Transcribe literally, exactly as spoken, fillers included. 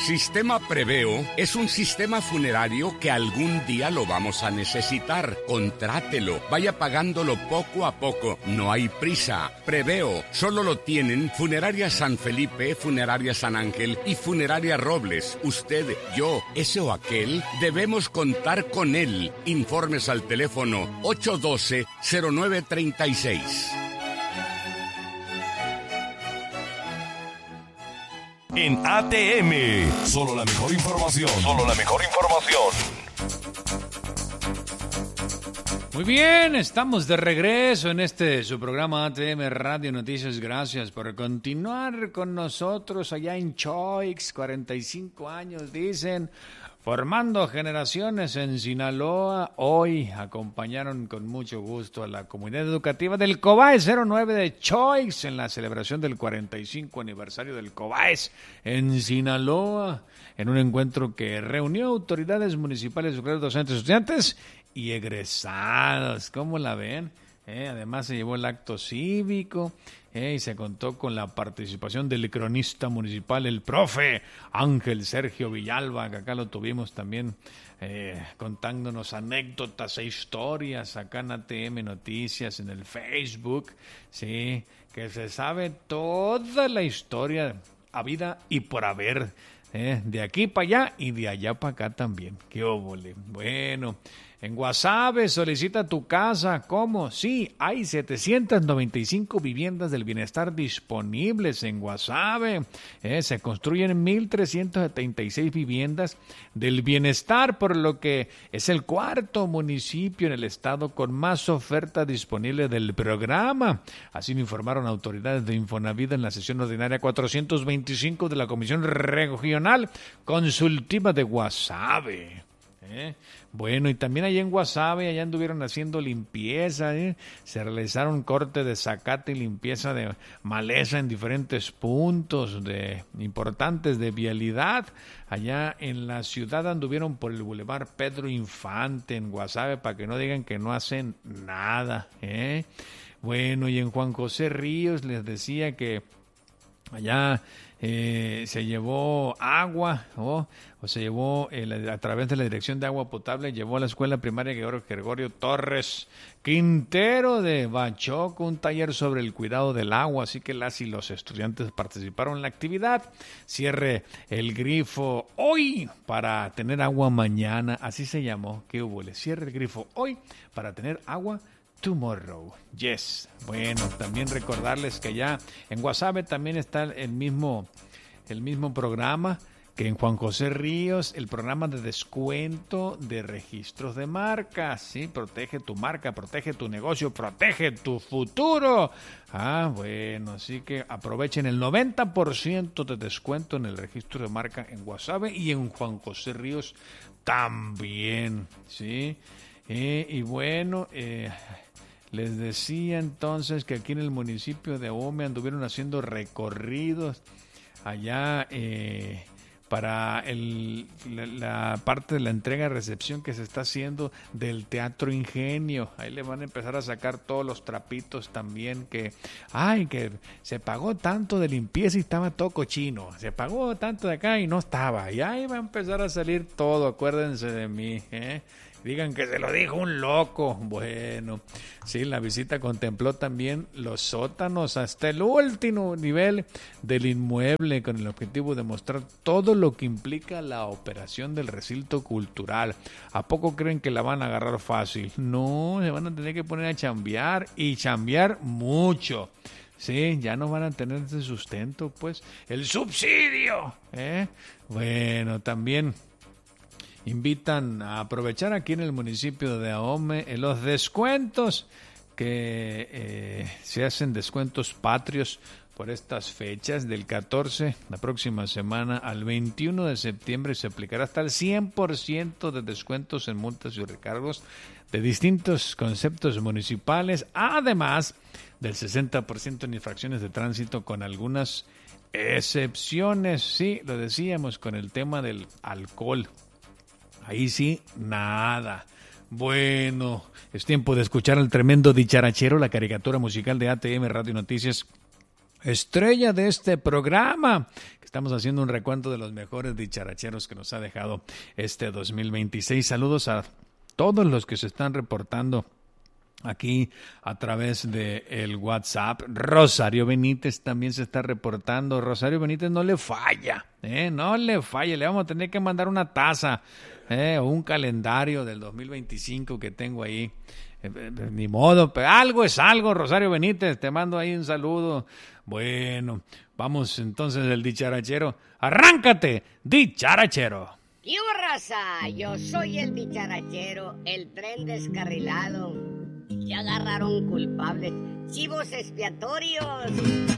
Sistema Preveo es un sistema funerario que algún día lo vamos a necesitar. Contrátelo, vaya pagándolo poco a poco, no hay prisa. Preveo solo lo tienen Funeraria San Felipe, Funeraria San Ángel y Funeraria Robles. Usted, yo, ese o aquel, debemos contar con él. Informes al teléfono ocho uno dos, cero nueve tres seis. En A T M, solo la mejor información. Solo la mejor información. Muy bien, estamos de regreso en este su programa A T M Radio Noticias. Gracias por continuar con nosotros allá en Choix. cuarenta y cinco años, dicen, formando generaciones en Sinaloa. Hoy acompañaron con mucho gusto a la comunidad educativa del COBAES cero nueve de Choix en la celebración del cuarenta y cinco aniversario del COBAES en Sinaloa, en un encuentro que reunió autoridades municipales, docentes, estudiantes y egresados. ¿Cómo la ven? Eh, además se llevó el acto cívico eh, y se contó con la participación del cronista municipal, el profe Ángel Sergio Villalba, que acá lo tuvimos también eh, contándonos anécdotas e historias acá en A T M Noticias, en el Facebook, sí, que se sabe toda la historia habida y por haber, eh, de aquí para allá y de allá para acá también. ¡Qué óvole! Bueno, en Guasave solicita tu casa. ¿Cómo? Sí, hay setecientas noventa y cinco viviendas del bienestar disponibles en Guasave. Eh, se construyen mil trescientas setenta y seis viviendas del bienestar, por lo que es el cuarto municipio en el estado con más oferta disponible del programa. Así lo informaron autoridades de Infonavit en la sesión ordinaria cuatrocientos veinticinco de la Comisión Regional Consultiva de Guasave. ¿Eh? Bueno, y también allá en Guasave, allá anduvieron haciendo limpieza, ¿eh? Se realizaron corte de zacate y limpieza de maleza en diferentes puntos de importantes de vialidad. Allá en la ciudad anduvieron por el Boulevard Pedro Infante en Guasave, para que no digan que no hacen nada, ¿eh? Bueno, y en Juan José Ríos les decía que allá eh, se llevó agua, oh, o se llevó eh, a través de la Dirección de Agua Potable, llevó a la Escuela Primaria Gregorio, Gregorio Torres Quintero de Bachoco un taller sobre el cuidado del agua, así que las y los estudiantes participaron en la actividad. Cierre el grifo hoy para tener agua mañana, así se llamó. ¿Qué hubo? Le cierre el grifo hoy para tener agua tomorrow. Yes. Bueno, también recordarles que ya en Guasave también está el mismo, el mismo programa que en Juan José Ríos, el programa de descuento de registros de marcas, ¿sí? Protege tu marca, protege tu negocio, protege tu futuro. Ah, bueno, así que aprovechen el noventa por ciento de descuento en el registro de marca en Guasave y en Juan José Ríos también, ¿sí? Eh, y bueno, eh, les decía entonces que aquí en el municipio de Ahome anduvieron haciendo recorridos allá eh, para el, la, la parte de la entrega-recepción que se está haciendo del Teatro Ingenio. Ahí le van a empezar a sacar todos los trapitos también que, ay, que se pagó tanto de limpieza y estaba todo cochino. Se pagó tanto de acá y no estaba. Y ahí va a empezar a salir todo, acuérdense de mí, ¿eh? Digan que se lo dijo un loco. Bueno, sí, la visita contempló también los sótanos hasta el último nivel del inmueble con el objetivo de mostrar todo lo que implica la operación del recinto cultural. ¿A poco creen que la van a agarrar fácil? No, se van a tener que poner a chambear y chambear mucho. Sí, ya no van a tener ese sustento, pues, el subsidio, ¿eh? Bueno, también invitan a aprovechar aquí en el municipio de Ahome en los descuentos que eh, se hacen, descuentos patrios por estas fechas del catorce, la próxima semana, al veintiuno de septiembre. Se aplicará hasta el cien por ciento de descuentos en multas y recargos de distintos conceptos municipales, además del sesenta por ciento en infracciones de tránsito, con algunas excepciones. Sí, lo decíamos con el tema del alcohol. Ahí sí, nada. Bueno, es tiempo de escuchar al tremendo dicharachero, la caricatura musical de A T M Radio Noticias, estrella de este programa. Estamos haciendo un recuento de los mejores dicharacheros que nos ha dejado este dos mil veintiséis. Saludos a todos los que se están reportando aquí a través de el WhatsApp. Rosario Benítez también se está reportando. Rosario Benítez no le falla, ¿eh? No le falla. Le vamos a tener que mandar una taza, ¿eh? O un calendario del dos mil veinticinco que tengo ahí. Eh, eh, ni modo, pero algo es algo, Rosario Benítez. Te mando ahí un saludo. Bueno, vamos entonces el dicharachero. ¡Arráncate, dicharachero! ¡Yo, raza! Yo soy el dicharachero, el tren descarrilado. Ya agarraron culpables, chivos expiatorios.